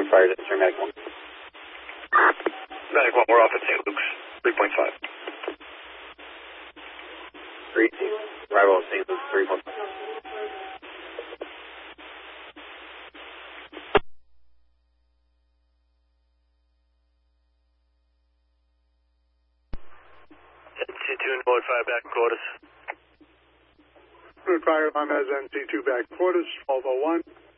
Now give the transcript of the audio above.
fire district, Medic 1. Medic 1, we're off at St. Luke's, 3.5. 3, arrival at St. Luke's, 3.5. NC2 North 5 back in quarters. North 5, I'm as NC2 back in quarters, 1201.